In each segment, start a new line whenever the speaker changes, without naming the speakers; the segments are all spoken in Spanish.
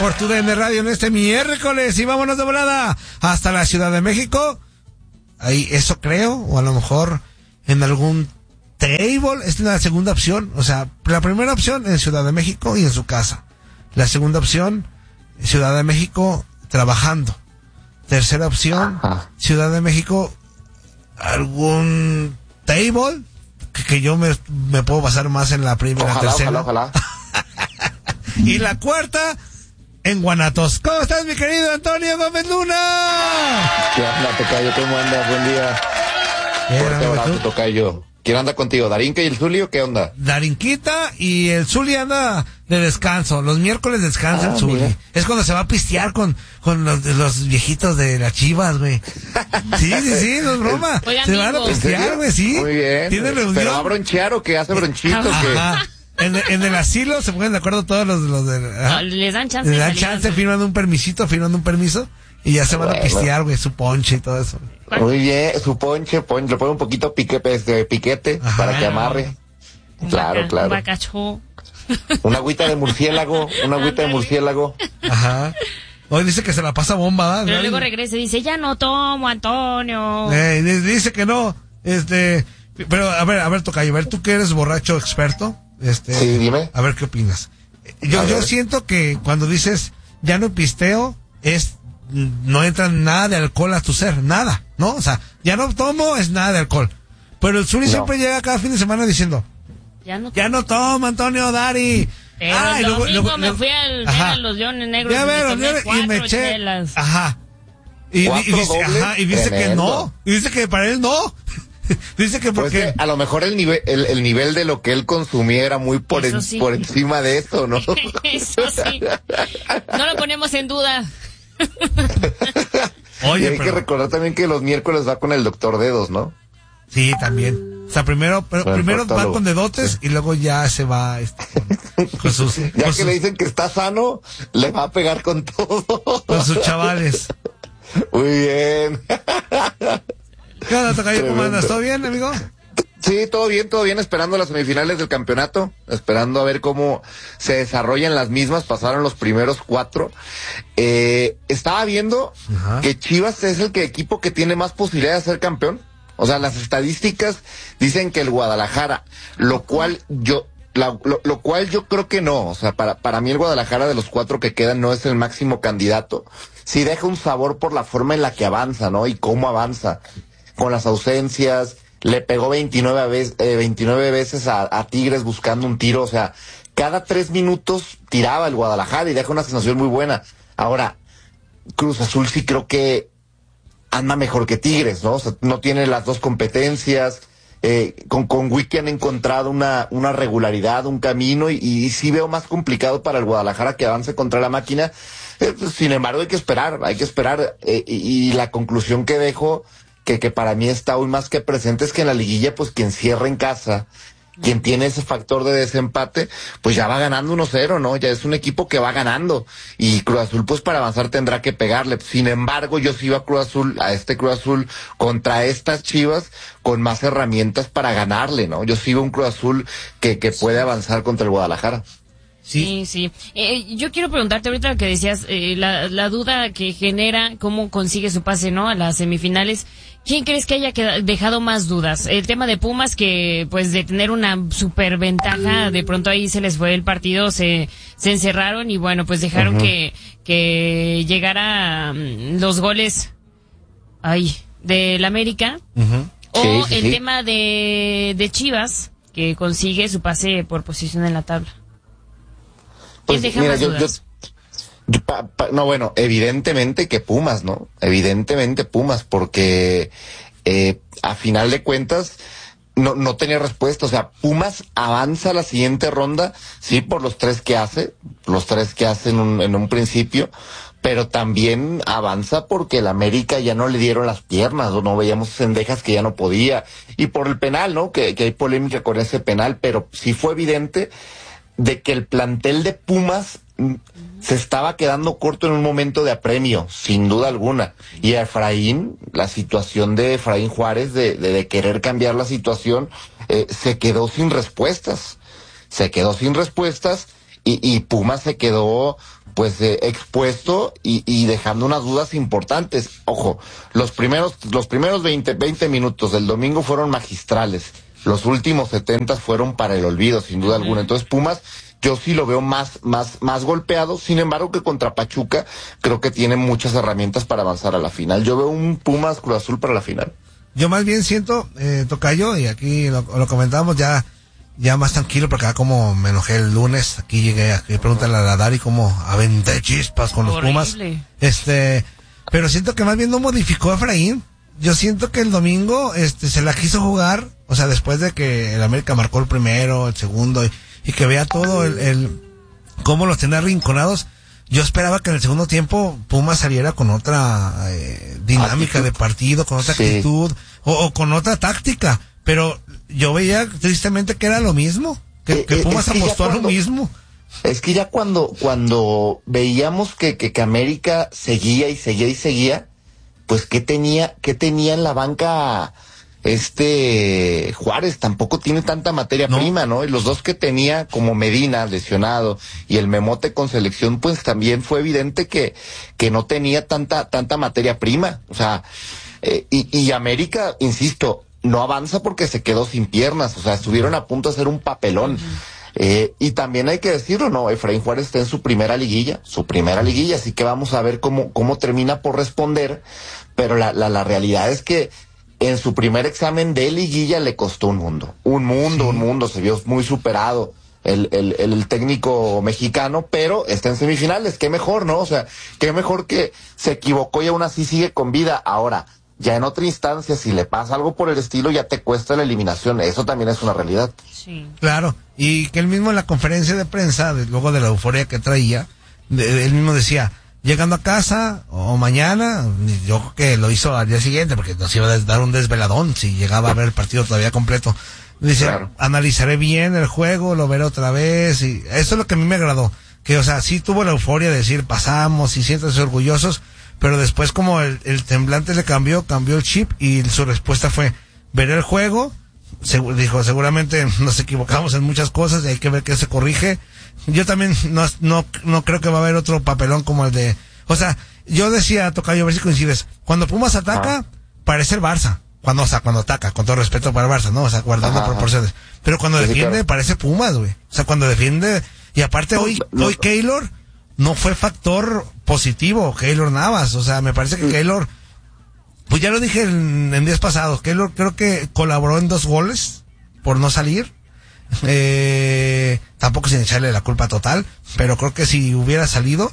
por tu DN Radio en este miércoles. Y vámonos de volada hasta la Ciudad de México. Ahí, eso creo, o a lo mejor en algún table. Esta es la segunda opción. O sea, la primera opción en Ciudad de México y en su casa. La segunda opción, Ciudad de México trabajando. Tercera opción, Ciudad de México, algún table, que yo me puedo basar más en la primera,
ojalá,
tercera.
Ojalá.
Y la cuarta, en Guanatos. ¿Cómo estás, mi querido Antonio Gómez Luna?
¿Qué onda, tocayo? ¿Cómo andas? Buen día. Fuerte abrazo, tocayo. ¿Quién anda contigo? ¿Darinka y el Zuli o qué onda?
Darinquita y el Zuli anda de descanso. Los miércoles descansa el Zuli. Mira. Es cuando se va a pistear con los viejitos de las Chivas, güey. Sí, no es broma.
Oigan,
se van a pistear, güey, sí.
Muy bien.
¿Tiene reunión?
¿Pero va a bronchear o qué? ¿Hace bronchito?
Ajá. En el asilo se ponen de acuerdo todos los de...
No, les dan chance.
Les dan chance, firman un permiso. Y ya se van a pistear, güey, su ponche y todo eso.
Muy bien, su ponche, le pone un poquito piquete
ajá,
para que amarre. Claro.
Un bacacho.
Una agüita de murciélago,
Ajá. Hoy dice que se la pasa bomba, ¿verdad?
Pero luego regresa y dice, ya no tomo, Antonio.
Dice que no, pero a ver, tocayo, a ver, tú que eres borracho experto,
sí, dime.
A ver qué opinas. Yo siento que cuando dices, ya no pisteo, no entra nada de alcohol a tu ser, nada, ¿no? O sea, ya no tomo, es nada de alcohol. Pero el Zuli siempre llega cada fin de semana diciendo, ya no tomo, Antonio, Dari.
El domingo me fui al ver a los Leones Negros
y me eché chelas. Ajá. Y dice que no. Y dice que para él no. Dice que porque
pues a lo mejor el nivel de lo que él consumía era muy por encima de eso, ¿no?
Eso sí. No lo ponemos en duda.
Oye, hay que recordar también que los miércoles va con el doctor Dedos, ¿no?
Sí, también. O sea, primero va con dedotes y luego ya se va con sus...
Ya que le dicen que está sano, le va a pegar con todo.
Con sus chavales.
Muy bien.
¿Qué onda, tocayo? ¿Cómo andas? ¿Todo bien, amigo?
Sí, todo bien, esperando las semifinales del campeonato, esperando a ver cómo se desarrollan las mismas, pasaron los primeros 4. Estaba viendo que Chivas es el equipo que tiene más posibilidad de ser campeón. O sea, las estadísticas dicen que el Guadalajara, lo cual yo creo que no. O sea, para mí el Guadalajara de los 4 que quedan no es el máximo candidato. Sí deja un sabor por la forma en la que avanza, ¿no? Y cómo avanza. Con las ausencias, le pegó 29 veces a Tigres buscando un tiro. O sea, cada 3 minutos tiraba el Guadalajara y deja una sensación muy buena. Ahora, Cruz Azul sí creo que anda mejor que Tigres, ¿no? O sea, no tiene las dos competencias. Con Wiki han encontrado una regularidad, un camino, y sí veo más complicado para el Guadalajara que avance contra la máquina. Sin embargo, hay que esperar. Y la conclusión que dejo, que para mí está aún más que presente, es que en la liguilla, pues quien cierra en casa, quien tiene ese factor de desempate, pues ya va ganando 1-0, ¿no? Ya es un equipo que va ganando. Y Cruz Azul, pues para avanzar tendrá que pegarle. Sin embargo, yo sí iba a este Cruz Azul contra estas Chivas con más herramientas para ganarle, ¿no? Yo sí iba a un Cruz Azul que puede avanzar contra el Guadalajara.
Sí. Yo quiero preguntarte ahorita lo que decías, la duda que genera cómo consigue su pase, ¿no? A las semifinales. ¿Quién crees que haya dejado más dudas? El tema de Pumas, que pues de tener una super ventaja, de pronto ahí se les fue el partido, se encerraron y bueno, pues dejaron que llegara los goles del América. O el tema de Chivas, que consigue su pase por posición en la tabla.
Pues,
¿Quién deja más dudas?
No, bueno, evidentemente que Pumas, ¿no? Evidentemente Pumas, porque a final de cuentas no tenía respuesta. O sea, Pumas avanza a la siguiente ronda, sí, por los 3 que hace en un principio, pero también avanza porque el América ya no le dieron las piernas, o no veíamos Cendejas que ya no podía, y por el penal, ¿no? Que hay polémica con ese penal, pero sí fue evidente de que el plantel de Pumas se estaba quedando corto en un momento de apremio, sin duda alguna. Y a Efraín, la situación de Efraín Juárez de querer cambiar la situación, se quedó sin respuestas. Y Pumas se quedó expuesto y dejando unas dudas importantes. Ojo, los primeros 20 minutos del domingo fueron magistrales. Los últimos 70 fueron para el olvido, sin duda alguna. Entonces Pumas, yo sí lo veo más golpeado. Sin embargo, que contra Pachuca creo que tiene muchas herramientas para avanzar a la final. Yo veo un Pumas Cruz Azul para la final.
Yo más bien siento, tocayo, y aquí lo comentábamos ya más tranquilo, porque acá como me enojé el lunes, aquí llegué, aquí pregúntale a la Dari cómo aventé chispas con los Pumas. Pero siento que más bien no modificó a Efraín. Yo siento que el domingo, se la quiso jugar, o sea, después de que el América marcó el primero, el segundo, y que vea todo el cómo los tenía arrinconados. Yo esperaba que en el segundo tiempo Pumas saliera con otra dinámica de partido, con otra actitud, o con otra táctica, pero yo veía tristemente que era lo mismo, que Pumas apostó a lo mismo.
Es que ya cuando veíamos que América seguía, pues ¿qué tenía en la banca Juárez? Tampoco tiene tanta materia prima, ¿no? Y los dos que tenía, como Medina lesionado y el Memote con selección, pues también fue evidente que no tenía tanta materia prima. O sea, y América, insisto, no avanza porque se quedó sin piernas. O sea, estuvieron a punto de hacer un papelón. Y también hay que decirlo, ¿no? Efraín Juárez está en su primera liguilla, así que vamos a ver cómo termina por responder, pero la realidad es que en su primer examen de liguilla le costó un mundo, se vio muy superado el técnico mexicano, pero está en semifinales, qué mejor, ¿no? O sea, qué mejor que se equivocó y aún así sigue con vida. Ahora, ya en otra instancia, si le pasa algo por el estilo, ya te cuesta la eliminación. Eso también es una realidad.
Sí.
Claro, y que él mismo en la conferencia de prensa, luego de la euforia que traía, él mismo decía, llegando a casa o mañana, yo creo que lo hizo al día siguiente, porque nos iba a dar un desveladón si llegaba a ver el partido todavía completo. Dice, claro, analizaré bien el juego, lo veré otra vez, y eso es lo que a mí me agradó. Que, o sea, sí tuvo la euforia de decir, pasamos y siéntanse orgullosos, pero después como el temblante le cambió el chip y su respuesta fue, veré el juego, dijo, seguramente nos equivocamos en muchas cosas y hay que ver qué se corrige. Yo también no creo que va a haber otro papelón como el de, o sea, yo decía, tocayo, a ver si coincides, cuando Pumas ataca, parece el Barça, cuando ataca, con todo respeto para el Barça, ¿no? O sea, guardando proporciones, pero cuando defiende, claro, parece Pumas, güey. O sea, cuando defiende, y aparte hoy Keylor no fue factor positivo, Keylor Navas. O sea, me parece que Keylor, pues ya lo dije en días pasados, Keylor creo que colaboró en 2 goles por no salir. Tampoco sin echarle la culpa total, pero creo que si hubiera salido,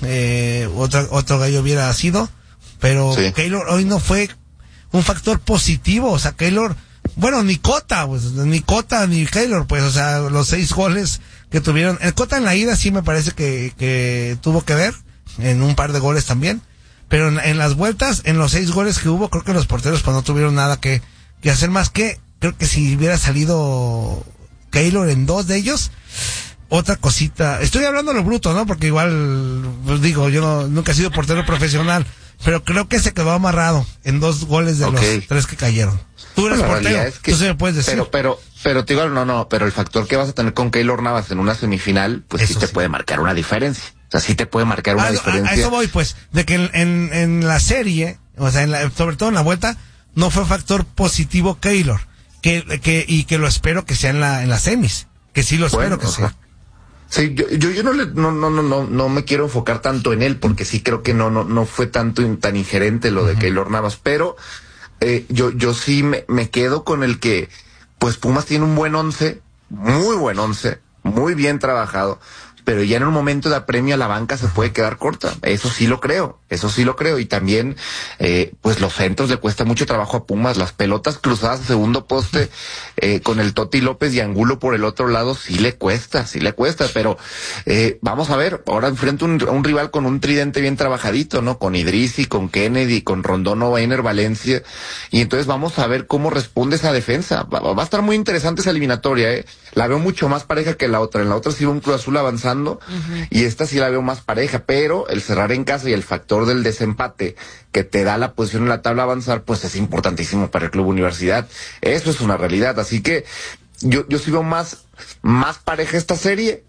otro gallo hubiera sido. Pero sí, Keylor hoy no fue un factor positivo. O sea, Keylor, bueno, ni Cota ni Keylor, pues, o sea, los 6 goles que tuvieron. El Cota en la ida sí me parece que tuvo que ver, en un par de goles también, pero en las vueltas, en los 6 goles que hubo, creo que los porteros pues no tuvieron nada que hacer más que, creo que si hubiera salido Keylor en 2 de ellos, otra cosita, estoy hablando de lo bruto, ¿no? Porque igual, pues digo, yo nunca he sido portero profesional, pero creo que se quedó amarrado en 2 goles de los 3 que cayeron. Tú eres portero, es que, tú sí me puedes decir. Pero te digo, no, pero el factor que vas a tener con Keylor Navas en una semifinal, pues sí te puede marcar una diferencia. O sea, sí te puede marcar una diferencia. A eso voy, pues, de que en la serie, o sea, sobre todo en la vuelta, no fue factor positivo Keylor, y que lo espero que sea en las semis, que sí lo espero que sea.
Sí, yo no me quiero enfocar tanto en él, porque sí creo que no fue tan ingerente lo de Keylor Navas, pero yo sí me quedo con el que, pues Pumas tiene un buen 11, muy buen 11, muy bien trabajado, pero ya en un momento de apremio a la banca se puede quedar corta. Eso sí lo creo. Y también, pues los centros le cuesta mucho trabajo a Pumas. Las pelotas cruzadas a segundo poste, con el Toti López y Angulo por el otro lado, sí le cuesta. Pero, vamos a ver, ahora enfrenta a un rival con un tridente bien trabajadito, ¿no? Con Idrissi, con Kennedy, con Rondón, Weiner, Valencia. Y entonces vamos a ver cómo responde esa defensa. Va a estar muy interesante esa eliminatoria, La veo mucho más pareja que la otra. En la otra sí va un Cruz Azul avanzando, y esta sí la veo más pareja, pero el cerrar en casa y el factor del desempate que te da la posición en la tabla avanzar, pues es importantísimo para el Club Universidad. Eso es una realidad, así que yo sí veo más pareja esta serie,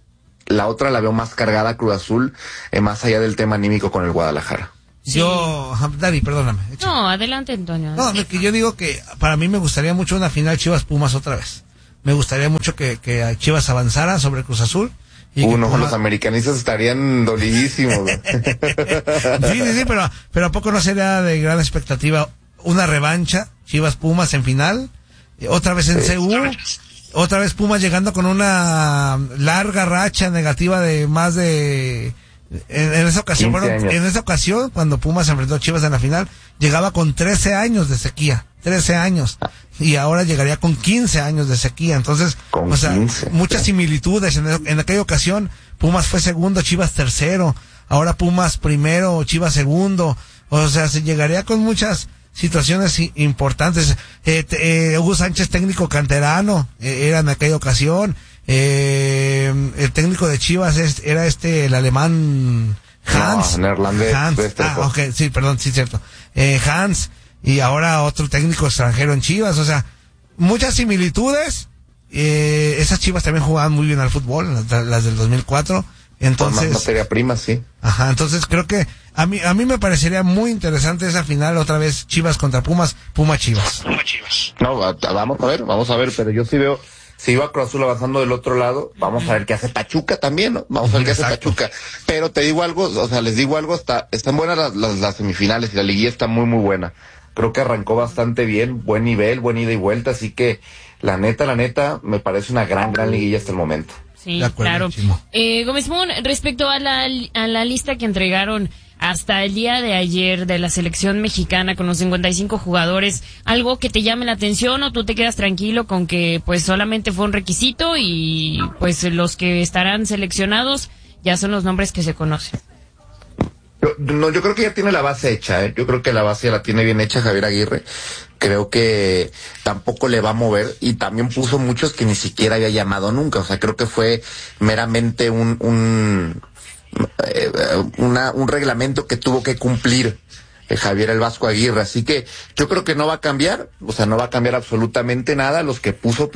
la otra la veo más cargada a Cruz Azul, más allá del tema anímico con el Guadalajara.
Sí. Dani, perdóname.
No, adelante, Antonio.
No, que yo digo que para mí me gustaría mucho una final Chivas-Pumas otra vez. Me gustaría mucho que Chivas avanzara sobre Cruz Azul.
Los americanistas estarían dolidísimos.
Sí, pero ¿a poco no sería de gran expectativa una revancha? Chivas-Pumas en final, otra vez en CU, otra vez Pumas llegando con una larga racha negativa de más de... En esa ocasión, cuando Pumas enfrentó a Chivas en la final, llegaba con 13 años de sequía, 13 años, y ahora llegaría con 15 años de sequía. Entonces, muchas similitudes. En aquella ocasión, Pumas fue segundo, Chivas tercero, ahora Pumas primero, Chivas segundo. O sea, se llegaría con muchas situaciones importantes. Hugo Sánchez, técnico canterano, era en aquella ocasión. El técnico de Chivas era el alemán Hans.
Neerlandés.
Sí, perdón, sí, cierto. Hans, y ahora otro técnico extranjero en Chivas. O sea, muchas similitudes. Esas Chivas también jugaban muy bien al fútbol, las del 2004. Entonces,
con más materia prima, sí.
Ajá, entonces creo que a mí me parecería muy interesante esa final, otra vez Chivas contra Pumas, Chivas.
No, vamos a ver, pero yo sí veo, si iba Cruz Azul avanzando del otro lado, vamos a ver qué hace Pachuca también, ¿no? Vamos a ver qué hace Pachuca. Pero te digo algo, les digo algo, están buenas las semifinales y la liguilla está muy, muy buena. Creo que arrancó bastante bien, buen nivel, buen ida y vuelta, así que la neta, me parece una gran liguilla hasta el momento.
Sí, claro. Gómez Moon, respecto a la lista que entregaron hasta el día de ayer de la selección mexicana con los 55 jugadores, ¿algo que te llame la atención o tú te quedas tranquilo con que pues solamente fue un requisito y pues los que estarán seleccionados ya son los nombres que se conocen?
Yo creo que ya tiene la base hecha, Yo creo que la base ya la tiene bien hecha Javier Aguirre. Creo que tampoco le va a mover y también puso muchos que ni siquiera había llamado nunca. O sea, creo que fue meramente un reglamento que tuvo que cumplir Javier el Vasco Aguirre. Así que yo creo que no va a cambiar, no va a cambiar absolutamente nada. Los que puso.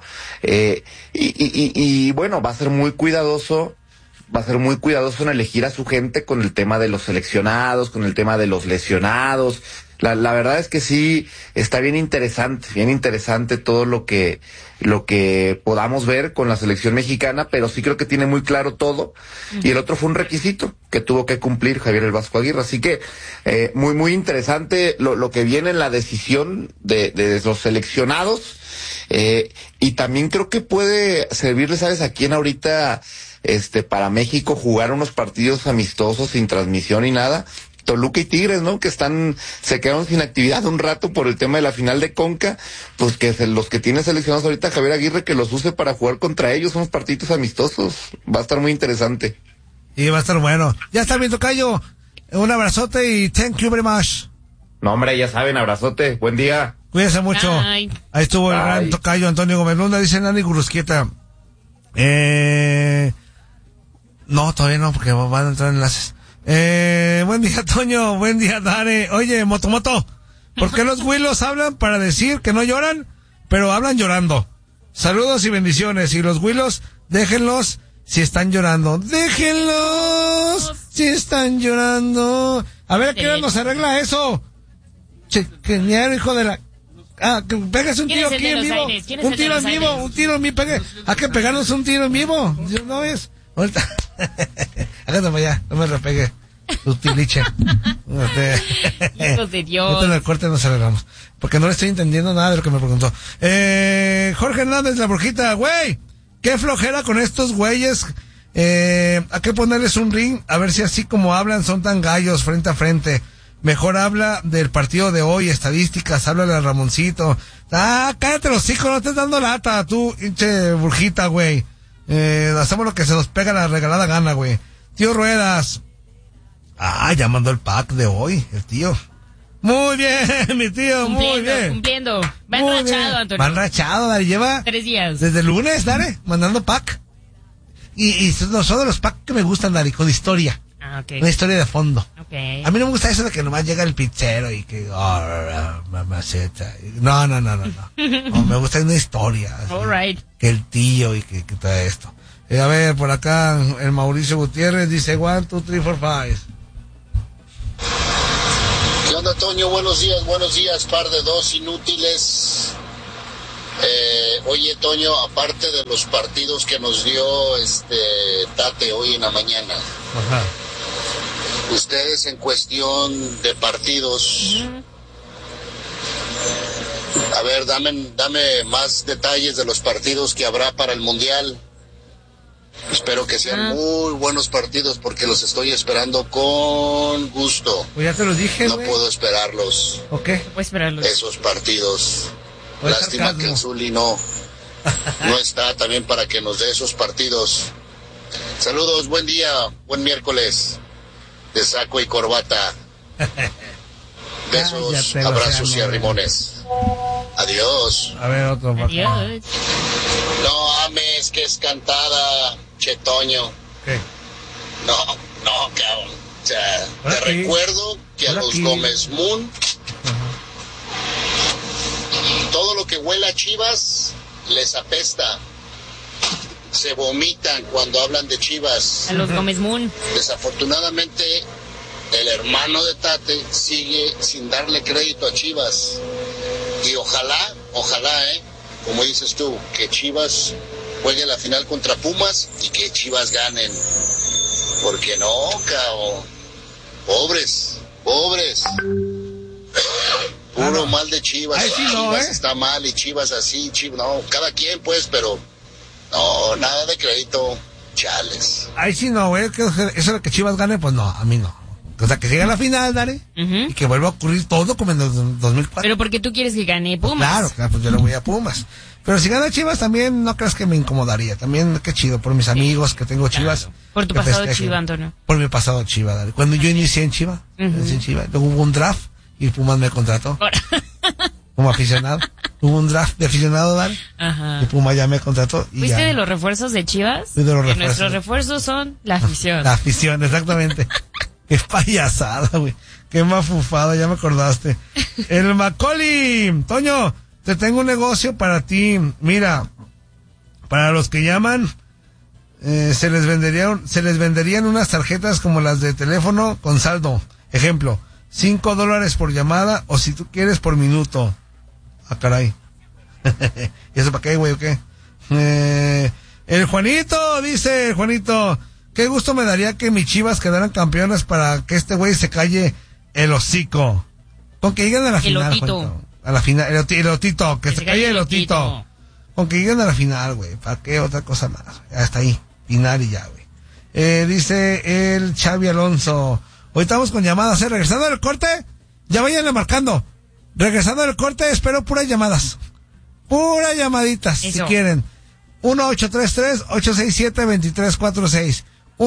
Y bueno, va a ser muy cuidadoso en elegir a su gente con el tema de los seleccionados, con el tema de los lesionados. La verdad es que sí, está bien interesante todo lo que podamos ver con la selección mexicana, pero sí creo que tiene muy claro todo. Y el otro fue un requisito que tuvo que cumplir Javier el Vasco Aguirre. Así que, muy, muy interesante lo que viene en la decisión de los seleccionados. Y también creo que puede servirle, ¿sabes a quién ahorita? Para México jugar unos partidos amistosos sin transmisión y nada. Toluca y Tigres, ¿no? Que se quedaron sin actividad un rato por el tema de la final de Conca, pues que los que tiene seleccionados ahorita Javier Aguirre, que los use para jugar contra ellos, unos partidos amistosos. Va a estar muy interesante.
Y va a estar bueno. Ya está, mi tocayo. Un abrazote y thank you very much.
No, hombre, ya saben, abrazote. Buen día.
Cuídense mucho. Bye. Ahí estuvo el gran tocayo Antonio Gómez Luna, dice Nani Gurrusquieta. No, todavía no, porque van a entrar enlaces. Buen día, Toño. Buen día, Dare. Oye, Motomoto, ¿por qué los güilos hablan para decir que no lloran, pero hablan llorando? Saludos y bendiciones. Y los güilos, déjenlos si están llorando. Déjenlos si están llorando. A ver, ¿a qué hora nos arregla eso? Chequeñero, hijo de la... que pegues un tiro aquí en vivo. Un tiro en vivo, un tiro en vivo. Hay que pegarnos un tiro en vivo. ¿No ves? Ahorita. Hágate para allá, no me repegue. Tu tiliche.
Hijos de Dios.
Ahorita en el corte nos arreglamos. Porque no le estoy entendiendo nada de lo que me preguntó. Jorge Hernández, la brujita. Güey, qué flojera con estos güeyes. Hay que ponerles un ring. A ver si así como hablan son tan gallos frente a frente. Mejor habla del partido de hoy, estadísticas, háblale a Ramoncito. Cállate los hijos, no estés dando lata, tú, hinche brujita, güey. Hacemos lo que se nos pega la regalada gana, güey. Tío Ruedas. Ya mandó el pack de hoy, el tío. Muy bien, mi tío, muy bien.
Cumpliendo. Va enrachado, Antonio.
Va enrachado, Dale, lleva
3 días.
Desde el lunes, Dale, mandando pack. Y son de los packs que me gustan, Dale, con historia.
Okay.
Una historia de fondo.
Okay.
A mí no me gusta eso de que nomás llega el pizzero y que mamaceta. No. No, me gusta una historia.
All right.
Que el tío y que todo esto. A ver, por acá, el Mauricio Gutiérrez dice 1, 2, 3, 4, 5.
¿Qué onda, Toño? Buenos días, par de dos inútiles. Oye, Toño, aparte de los partidos que nos dio Tate hoy en la mañana,
Ajá.
ustedes en cuestión de partidos, a ver, dame más detalles de los partidos que habrá para el Mundial. Espero que sean muy buenos partidos porque los estoy esperando con gusto.
Pues ya te lo dije,
No
güey.
puedo esperarlos.
¿O qué?
Voy a esperarlos.
Esos partidos.
Pues
Lástima
sarcasmo.
que el Zuli no está también para que nos dé esos partidos. Saludos, buen día, buen miércoles de saco y corbata. Besos,
Cállate,
abrazos y
Luciano.
arrimones. Adiós.
A ver, otro para acá.
Adiós.
No ames que es cantada, Chetoño.
¿Qué?
No, cabrón. O sea,
Ahora
te
sí.
recuerdo que a
Ahora
los
sí.
Gómez Moon, todo lo que huela a Chivas les apesta. Se vomitan cuando hablan de Chivas.
A los Gómez Moon.
Desafortunadamente, el hermano de Tate sigue sin darle crédito a Chivas. Y ojalá, como dices tú, que Chivas juegue la final contra Pumas y que Chivas ganen. Porque no, cabrón. Pobres. Puro mal de Chivas.
Ay, sí, no,
Chivas
¿eh?
está mal y Chivas así, Chivas, no, cada quien pues, pero no, nada de crédito. Chales.
Ay, sí, no, güey. Eso de que Chivas gane, pues no, a mí no. O sea, que llegue a la final, Dare, y que vuelva a ocurrir todo como en el 2004.
Pero porque tú quieres que gane Pumas.
Claro, pues yo le voy a Pumas. Pero si gana Chivas también no creas que me incomodaría. También qué chido por mis amigos que tengo Chivas.
Por tu
que
pasado
festejen.
Chiva, Antonio.
Por mi pasado Chiva, Dare. Cuando yo inicié en Chiva, luego hubo un draft y Pumas me contrató como aficionado. Hubo un draft de aficionado, Dare,
Ajá.
y Pumas ya me contrató. Y
¿Fuiste
ya.
de los refuerzos de Chivas?
Fui de los
Que
refuerzos.
nuestros refuerzos son la afición.
La afición, exactamente. Qué payasada, güey. Qué mafufada, ya me acordaste. El Macaulay. Toño, te tengo un negocio para ti. Mira, para los que llaman, se les venderían unas tarjetas como las de teléfono con saldo. Ejemplo, $5 por llamada o si tú quieres por minuto. Ah, caray. ¿Y eso para qué, güey, o qué? El Juanito, dice el Juanito, qué gusto me daría que mis Chivas quedaran campeonas para que este güey se calle el hocico. Con que lleguen a la final,
Otito.
Juanito. A la final, el Otito, que se calle el Otito. Con que lleguen a la final, güey. ¿Para qué otra cosa más? Hasta ahí. Final y ya, güey. Dice el Xavi Alonso. Hoy estamos con llamadas, regresando del corte, ya vayan marcando. Regresando del corte, espero puras llamadas. Puras llamaditas,
Eso.
si quieren. 1-833-867-2346.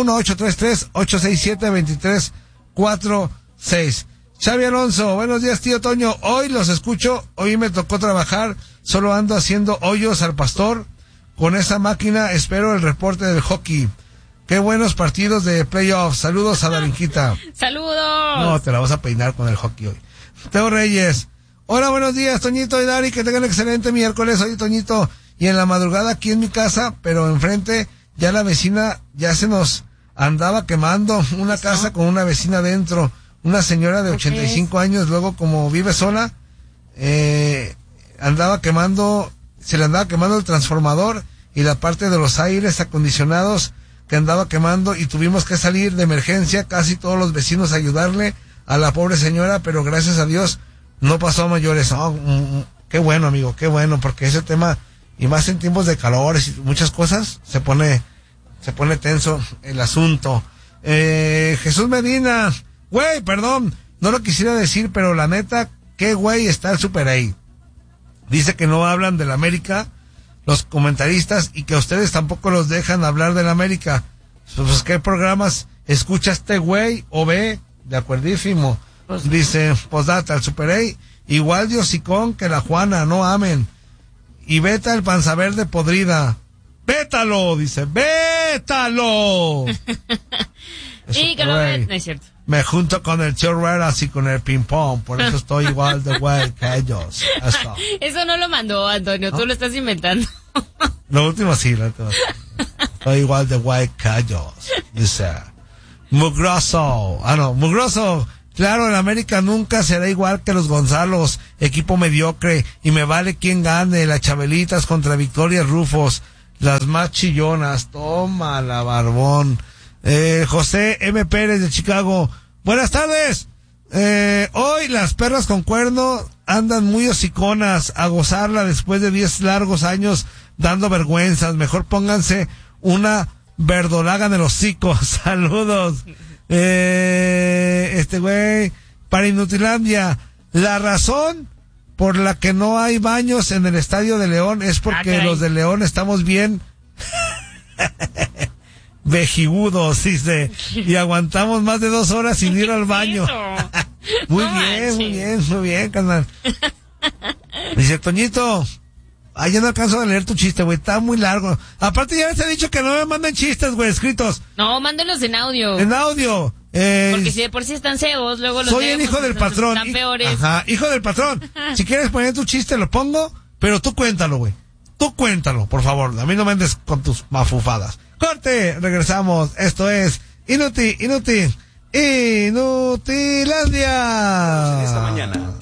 1-833-867-2346. Xavi Alonso, buenos días, tío Toño. Hoy los escucho, hoy me tocó trabajar, solo ando haciendo hoyos al pastor. Con esa máquina espero el reporte del hockey. Qué buenos partidos de playoffs. Saludos a Darinquita.
¡Saludos!
No, te la vas a peinar con el hockey hoy. Teo Reyes. Hola, buenos días, Toñito y Dari. Que tengan excelente miércoles. Oye, Toñito. Y en la madrugada aquí en mi casa, pero enfrente, ya la vecina ya se nos andaba quemando. Una casa con una vecina dentro. Una señora de 85 años, luego como vive sola, andaba quemando, se le andaba quemando el transformador y la parte de los aires acondicionados que andaba quemando y tuvimos que salir de emergencia, casi todos los vecinos a ayudarle a la pobre señora, pero gracias a Dios no pasó a mayores. Oh, qué bueno, amigo, qué bueno, porque ese tema, y más en tiempos de calores y muchas cosas, se pone tenso el asunto. Jesús Medina, güey, perdón, no lo quisiera decir, pero la neta, qué güey está el Super A. Dice que no hablan del América los comentaristas y que a ustedes tampoco los dejan hablar del América. Pues, ¿qué programas escucha este güey o ve? De acuerdísimo. Dice, postdata, el Super A, igual de hocicón que la Juana, no amen. Y veta el panza verde podrida. ¡Vétalo! Dice, ¡vétalo!
Sí, que lo ven. No es cierto.
Me junto con el tío Ruedas y con el ping pong, por eso estoy igual de güey que ellos. Eso.
Eso no lo mandó Antonio, tú lo estás inventando.
Lo último sí, lo último sí. Soy igual de White Callos. Dice, Mugroso. Mugroso. Claro, el América nunca será igual que los Gonzalos, equipo mediocre, y me vale quien gane, las Chabelitas contra Victoria Rufos, las más chillonas. Toma la barbón. José M. Pérez de Chicago. Buenas tardes. Hoy las perras con cuerno andan muy hociconas, a gozarla después de 10 largos años dando vergüenzas. Mejor pónganse una verdolaga en el hocico. Saludos. Para Inutilandia, la razón por la que no hay baños en el Estadio de León es porque los de León estamos bien vejigudos, dice, y aguantamos más de 2 horas sin ir al baño. Muy bien, carnal. Dice Toñito, ya no alcanzo a leer tu chiste, güey, está muy largo. Aparte ya les he dicho que no me manden chistes, güey, escritos.
No, mándenlos en audio.
En audio.
Porque si de por sí están ciegos, luego los
soy el hijo del patrón.
Están peores.
Ajá, hijo del patrón. Si quieres poner tu chiste, lo pongo, pero tú cuéntalo, güey. Tú cuéntalo, por favor. A mí no me andes con tus mafufadas. Corte, regresamos. Esto es Inutilandia.
Esta mañana.